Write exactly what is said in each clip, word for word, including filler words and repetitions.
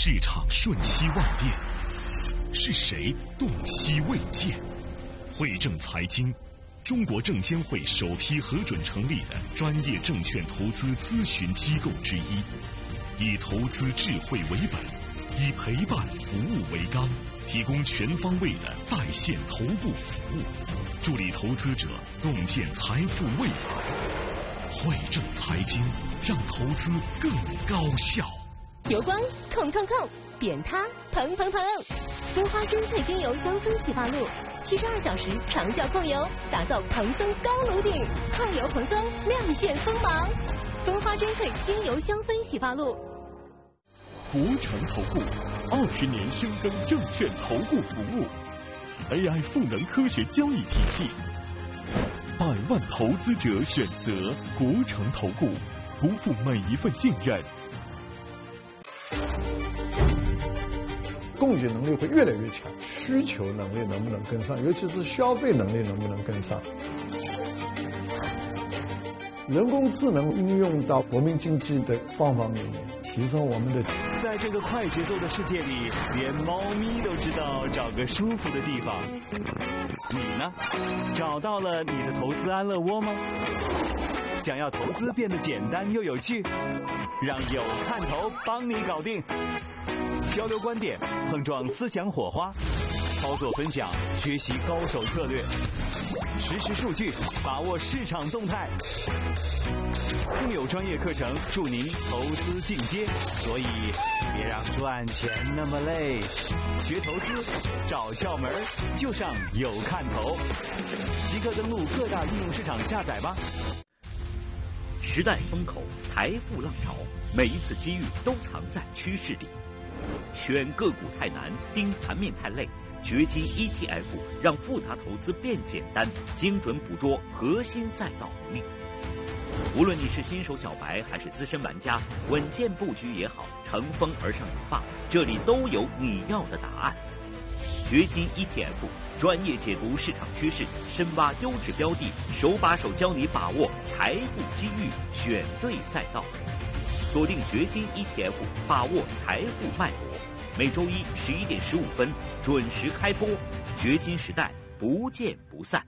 市场瞬息万变，是谁洞悉未见？汇正财经，中国证监会首批核准成立的专业证券投资咨询机构之一，以投资智慧为本，以陪伴服务为纲，提供全方位的在线头部服务，助力投资者共建财富未来。汇正财经，让投资更高效。 油光控控控，扁塌蓬蓬蓬，蜂花真萃精油香氛洗发露，七十二小时长效控油，打造蓬松高颅顶，抗油蓬松，亮现锋芒。蜂花真萃精油香氛洗发露。 国诚投顾二十年深耕证券投顾服务 ，A I 赋能科学交易体系，百万投资者选择国诚投顾，不负每一份信任。 供给能力会越来越强，需求能力能不能跟上，尤其是消费能力能不能跟上。人工智能应用到国民经济的方方面面，提升我们的。 在这个快节奏的世界里，连猫咪都知道找个舒服的地方。你呢？找到了你的投资安乐窝吗？想要投资变得简单又有趣，让有看头帮你搞定。交流观点，碰撞思想火花，操作分享，学习高手策略，实时数据，把握市场动态。更有专业课程助您投资进阶，所以别让赚钱那么累。学投资，找窍门，就上有看头。即刻登录各大应用市场下载吧。 时代风口，财富浪潮，每一次机遇都藏在趋势里。选个股太难，盯盘面太累，掘金 E T F 让复杂投资变简单，精准捕捉核心赛道红利。无论你是新手小白还是资深玩家，稳健布局也好，乘风而上也罢，这里都有你要的答案。掘金 E T F 专业解读市场趋势，深挖优质标的，手把手教你把握财富机遇，选对赛道。锁定掘金 E T F， 把握财富脉搏。每周一十一点十五分准时开播，掘金时代不见不散。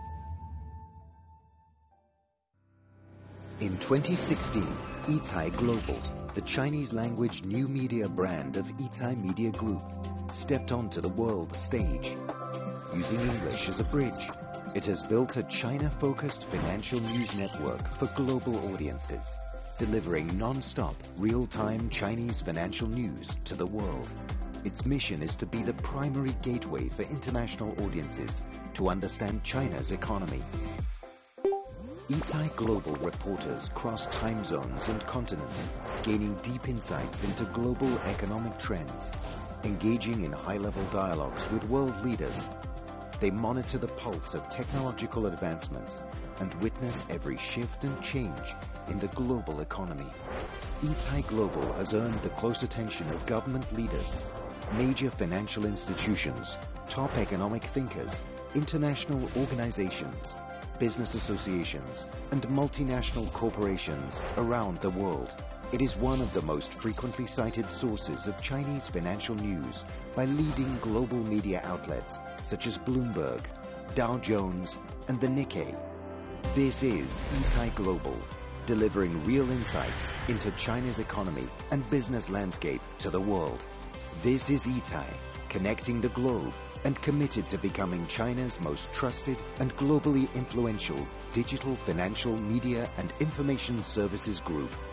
In twenty sixteen, Yitai Global, the Chinese-language new media brand of Yitai Media Group, stepped onto the world stage. Using English as a bridge, it has built a China-focused financial news network for global audiences, delivering non-stop, real-time Chinese financial news to the world. Its mission is to be the primary gateway for international audiences to understand China's economy. Yitai Global reporters cross time zones and continents, gaining deep insights into global economic trends, engaging in high-level dialogues with world leaders. They monitor the pulse of technological advancements and witness every shift and change in the global economy. Yitai Global has earned the close attention of government leaders, major financial institutions, top economic thinkers, international organizations, business associations, and multinational corporations around the world. It is one of the most frequently cited sources of Chinese financial news by leading global media outlets such as Bloomberg, Dow Jones, and the Nikkei. This is Yitai Global, delivering real insights into China's economy and business landscape to the world. This is Yitai, connecting the globe and committed to becoming China's most trusted and globally influential digital financial media and information services group.